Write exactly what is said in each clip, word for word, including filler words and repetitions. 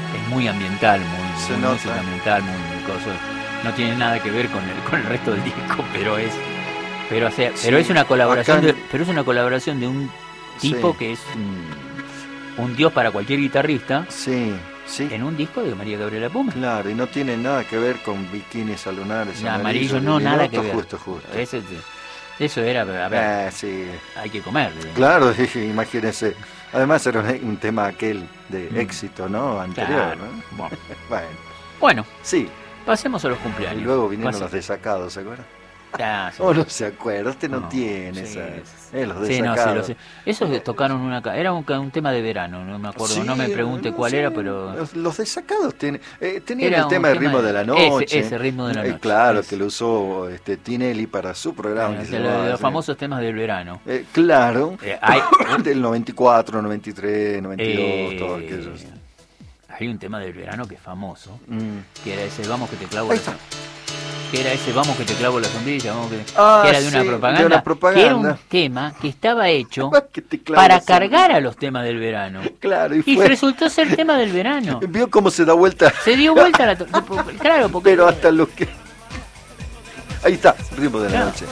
es muy ambiental, muy, Se muy nota. música ambiental, muy, muy cosa. No tiene nada que ver con el, con el resto del disco, pero es, pero, o sea, Sí, pero es una colaboración, acá de, en- pero es una colaboración de un tipo Sí. que es un, un dios para cualquier guitarrista Sí, sí. en un disco de María Gabriela Puma. Claro, y no tiene nada que ver con bikinis lunares. No, amarillo, no, nada que ver. Justo, justo. Ese, eso era, a ver, Eh, sí. hay que comer. digamos. Claro, imagínense. Además era un, un tema aquel de Mm. éxito, ¿no? Anterior, Claro. ¿no? Bueno. Bueno, Bueno, sí. pasemos a los Y cumpleaños. luego vinieron Pase- los desacados, ¿se acuerdan? Ah, sí. Oh, no se acuerda, usted no, No, tiene sí, esa. sí. Eh, los Sí, no, sí, desacados. lo sé. Esos tocaron una... ca- Era un, ca- un tema de verano, no me acuerdo, Sí, no me pregunte no, cuál sí, era, pero... Los, los desacados tienen, eh, tenían Era el un tema de tema ritmo de- de la ese- noche. ese ritmo de la Eh, noche, claro, ese. que lo usó este, Tinelli para su programa. eh, que se de, lo- llamaba de los así. famosos temas del verano. Eh, claro, Eh, hay, del noventa y cuatro, noventa y tres, noventa y dos, eh, todos aquellos. hay un tema del verano que es famoso, Mm. que era ese vamos que te clavo Ahí la está. que era ese vamos que te clavo la sombrilla, vamos que, Ah, que era de una, sí, propaganda, de una propaganda. que era un tema que estaba hecho Que te clavo para la sombrilla. cargar a los temas del verano. Claro, y Y fue. resultó ser tema del verano. Vio cómo se da vuelta, Se dio vuelta la... to- Claro, porque... pero hasta los que. Ahí está, ritmo de la Claro. noche.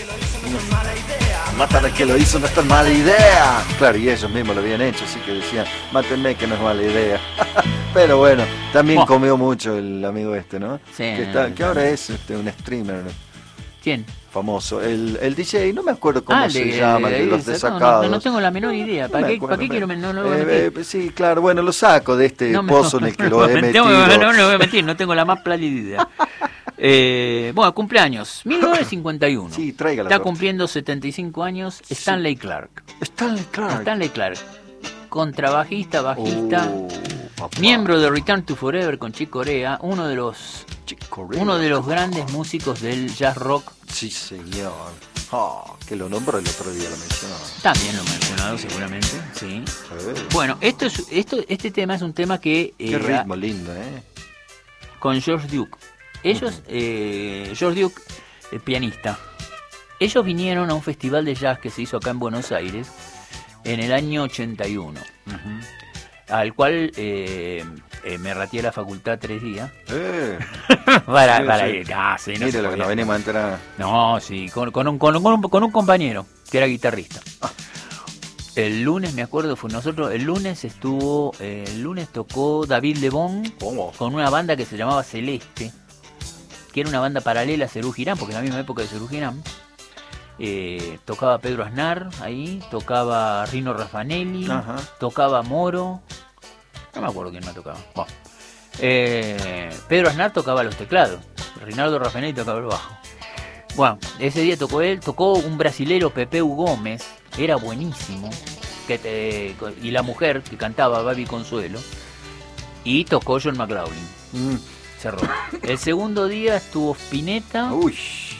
Matar al que lo hizo no es tan mala idea. Claro, y ellos mismos lo habían hecho, así que decían, mátenme que no es mala idea. Pero bueno, también Buah. comió mucho el amigo este, ¿no? Sí, que, está, no, que no. ahora es este, un streamer ¿Quién? famoso. El, el D J, no me acuerdo cómo Ah, se de- llama, de- el de los de- desacados. No, no tengo la menor idea. No ¿Para me qué, acuerdo, ¿para qué me- quiero? men- No, no lo voy a Eh, meter. eh, sí, claro, bueno, lo saco de este No me- pozo en el que lo he no, metido. No, no, no me voy a mentir, no tengo la más pálida idea. Eh, bueno, cumpleaños, mil novecientos cincuenta y uno. Sí, traiga la Está torta. cumpliendo setenta y cinco años Stanley Clark. Stanley Clark. Stanley Clark, contrabajista, bajista, Oh, papá. miembro de Return to Forever con Chick Corea, uno de los Chick Corea. uno de los grandes músicos del jazz rock. Sí, señor. Ah, que lo nombró el otro día, lo mencionó. También lo he mencionado seguramente, sí. Eh, Bueno, esto es, esto, este tema es un tema que Qué eh, ritmo lindo, ¿eh? con George Duke. Ellos, eh, George Duke, el pianista, ellos vinieron a un festival de jazz que se hizo acá en Buenos Aires en el año ochenta y uno, al cual eh, eh, me rateé la facultad tres días Eh, para, sí, para sí. ir. Ah, sí, no mire se lo que podía. nos venimos a entrar. No, sí, con, con un, con, un, con un- con un compañero que era guitarrista. El lunes, me acuerdo, fue nosotros, el lunes estuvo, eh, el lunes tocó David Lebón ¿Cómo? con una banda que se llamaba Celeste, que era una banda paralela a Serú Girán, porque en la misma época de Serú Girán. Eh, tocaba Pedro Aznar ahí, tocaba Rino Raffanelli, Ajá. tocaba Moro, no me acuerdo quién más tocaba. Bueno, eh, Pedro Aznar tocaba los teclados, Rinaldo Raffanelli tocaba el bajo. Bueno, ese día tocó él, tocó un brasilero, Pepeu Gómez, era buenísimo, que te- y la mujer que cantaba, Babi Consuelo, y tocó John McLaughlin. Mm. Cerró. El segundo día estuvo Spinetta, Uy.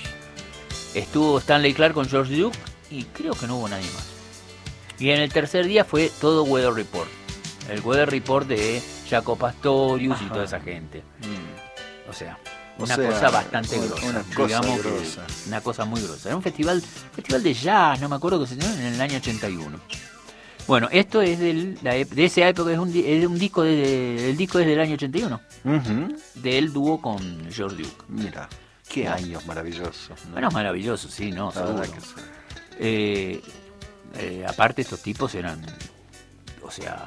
estuvo Stanley Clark con George Duke y creo que no hubo nadie más. Y en el tercer día fue todo Weather Report. El Weather Report de Jaco Pastorius y Ajá. toda esa gente. Mm. O sea, O una sea, cosa bastante una- grosa. una cosa digamos que grosa. una cosa muy grosa. Era un festival, festival de jazz, no me acuerdo que se dio en el año ochenta y uno. Bueno, esto es del, la ep- de esa época, es un, di- es un disco de, el disco es del año ochenta y uno, Ujú. del dúo con George Duke. Mira, qué años maravillosos, ¿no? Bueno, es maravilloso, sí, no, La seguro. verdad que sí. Eh, eh, aparte estos tipos eran, o sea...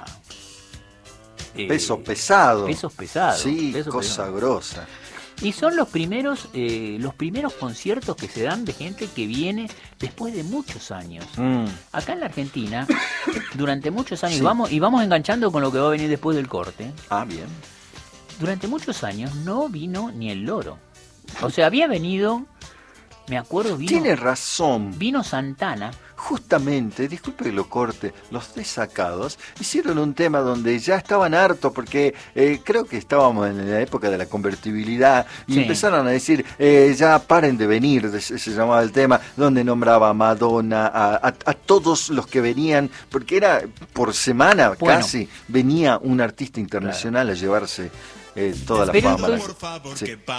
eh, Peso pesado. Pesos pesados. Sí, pesos cosa pesados. grosa. Y son los primeros, eh, los primeros conciertos que se dan de gente que viene después de muchos años. Mm. Acá en la Argentina, durante muchos años, Sí. y, vamos, y vamos enganchando con lo que va a venir después del corte, Ah, bien. durante muchos años no vino ni el Loro. O sea, había venido, me acuerdo, vino, Tiene razón. vino Santana. Justamente, disculpe que lo corte, los desacados hicieron un tema donde ya estaban hartos porque eh, creo que estábamos en la época de la convertibilidad y Sí. empezaron a decir eh, ya paren de venir, de- se, se llamaba el tema, donde nombraba a Madonna, a, a- a todos los que venían, porque era por semana Bueno. casi, venía un artista internacional a llevarse eh, toda la Pero fama. esto Sí.